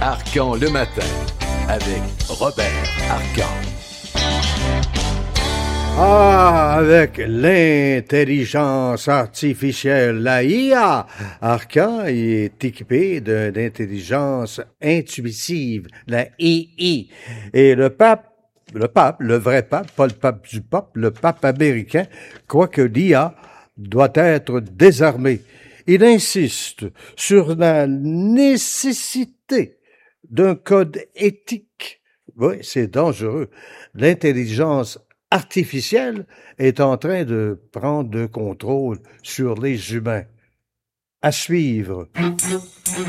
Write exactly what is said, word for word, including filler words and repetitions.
Arcan le matin avec Robert Arcan. Ah, avec l'intelligence artificielle, la I A, Arcan est équipé de- d'intelligence intuitive, la A I. Et le pape, le pape, le vrai pape, pas le pape du pape, le pape américain, croit que l'I A doit être désarmée. Il insiste sur la nécessité d'un code éthique. Oui, c'est dangereux. L'intelligence artificielle est en train de prendre le contrôle sur les humains. À suivre.